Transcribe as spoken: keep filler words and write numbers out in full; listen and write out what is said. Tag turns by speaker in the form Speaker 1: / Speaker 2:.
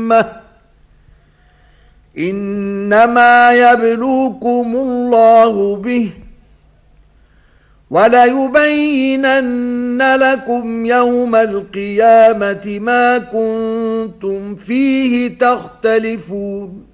Speaker 1: أمة إنما يبلوكم الله به وليبينن لكم يوم القيامة ما كنتم فيه تختلفون